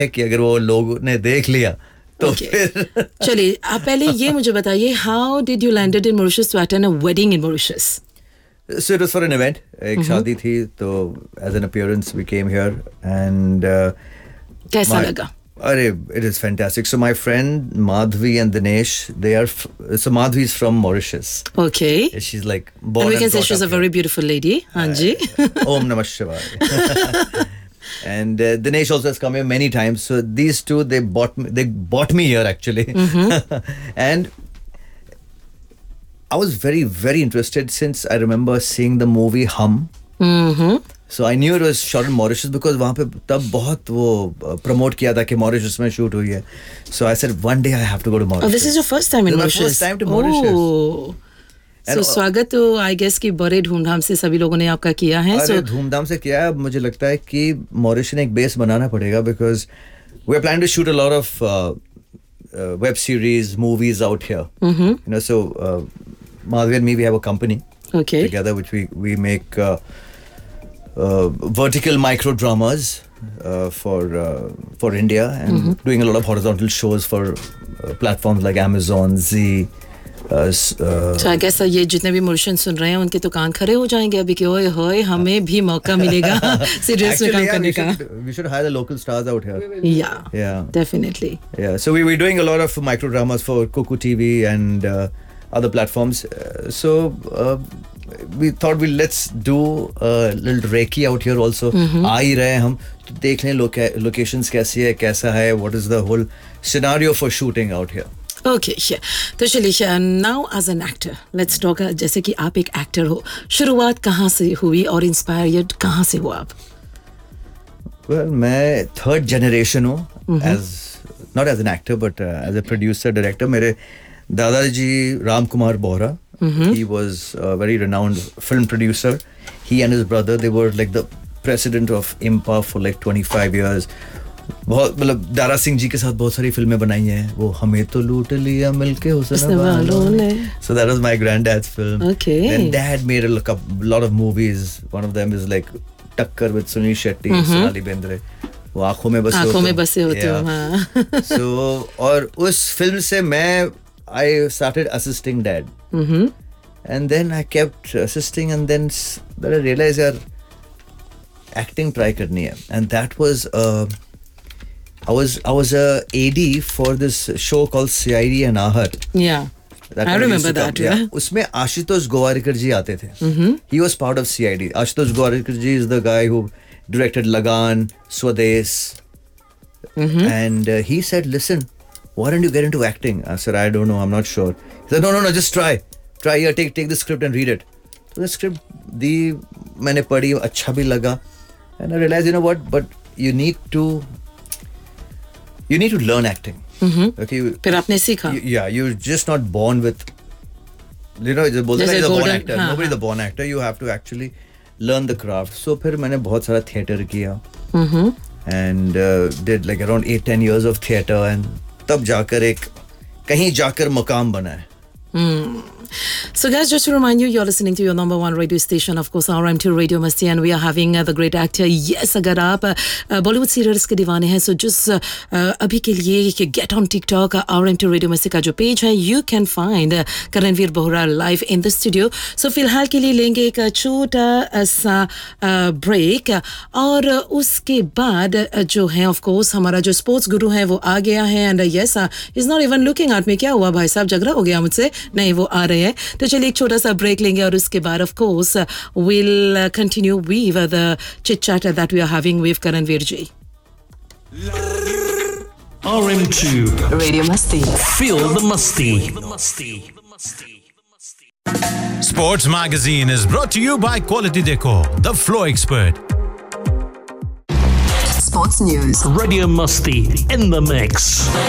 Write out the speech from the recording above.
है कि अगर वो लोगों ने देख लिया तो फिर चलिए आप पहले ये मुझे बताइए, how did you landed in Mauritius two attend a wedding in Mauritius? So it was for an event. एक शादी थी तो as an appearance we came here and कैसा लगा? Arey, it is fantastic. So my friend Madhvi and Dinesh, they are so Madhvi is from Mauritius. Okay. She's like born and we can say brought she's a up very here. beautiful lady. Hanji. Om Namah Shivaya. And Dinesh also has come here many times. So these two they bought me here actually. And I was very, very interested since I remember seeing the movie Hum. So I knew it was shot in Mauritius because वहाँ पे तब बहुत वो promote किया था कि Mauritius में shoot हुई है. So I said one day I have to go to Mauritius. Oh, this is your first time in Mauritius? This is my first time to Mauritius. Oh. So स्वागत तो I guess कि बड़े धूमधाम से सभी लोगों ने आपका किया है. अरे धूमधाम से किया है. मुझे लगता है कि Mauritius ने एक base बनाना पड़ेगा because we are planning to shoot a lot of web series, movies out here. You know, so Madhvi and me, we have a company together which we make vertical micro dramas for India and doing a lot of horizontal shows for platforms like Amazon, Zee. So I guess ये जितने भी मुर्शिद सुन रहे हैं उनके तो कान खड़े हो जाएंगे अभी कि ओए होए हमें भी मौका मिलेगा सीरियस में काम करने का. We should hire the local stars out here. Yeah, definitely. Yeah, so we're doing a lot of micro dramas for Kuku TV and other platforms. So we thought let's do a little Reiki out here also. आ ही रहे हम तो देख लें locations कैसी है कैसा है, what is the whole scenario for shooting out here. Okay, तो चलिए now as an actor let's talk. जैसे कि आप एक एक्टर हो, शुरुआत कहाँ से हुई और इंस्पायर्ड कहाँ से हुआ आप? Well, मैं third generation हूँ not as an actor but as a producer director. मेरे दादाजी Ram Kumar Bohra, he was a very renowned film producer. He and his brother, they were like the president of IMPA for like 25 years. बहुत मतलब दारा सिंह जी के साथ बहुत सारी फिल्में बनाई हैं. वो हमें तो लूट लिया मिलके हुस्न वालों ने. So that was my granddad's film. Okay. Then dad made a lot of movies. One of them is like Takkar with Sunil Shetty, Sonali Bendre. वो आँखों में बसे होते हो. हाँ. So और उस फिल्म से मैं I started assisting dad. And then I kept assisting and then I realized यार acting try करनी है. And that was I was a AD for this show called CID and Ahar. Yeah. I remember that. Yeah. उसमें आशुतोष गोवारिकर जी आते थे. He was part of CID. Ashutosh Gowarikar ji is the guy who directed Lagan, Swades. And he said, listen, why don't you get into acting? I said, I don't know, I'm not sure. He said, no, just try here, take the script and read it. So the script दी मैंने पढ़ी, अच्छा भी लगा. And I realized, you know what, but you need to learn acting. Okay. फिर आपने सीखा. Yeah, you're just not born with, you know, बोलते हैं born actor. Nobody's a born actor. You have to actually learn the craft. So फिर मैंने बहुत सारा theatre किया. And did like around 8-10 years of theatre and तब जाकर कहीं जाकर मकाम बना है. So guys, just to remind you, you're listening to your number one radio station, of course, RMT Radio Masti, and we are having the great actor. Yes, अगर आप Bollywood serials के दीवाने हैं, so just अभी के लिए get on TikTok, RMT Radio Masti का जो page है, you can find Karanveer Bohra live in the studio. So फिलहाल के लिए लेंगे एक छोटा सा break और उसके बाद जो है, of course, हमारा जो sports guru है वो आ गया है, and yes, he's not even looking at me. क्या हुआ भाई साहब, झगड़ा हो गया मुझसे? नहीं, वो आ रहे हैं. तो चलिए एक छोटा सा ब्रेक लेंगे और उसके बाद of course we'll continue with the chit chat that we are having with Karanveer ji. RM2 Radio Masti. Feel the Masti. Sports Magazine is brought to you by Quality Decor, the Flow Expert. Sports News. Radio Masti in the mix.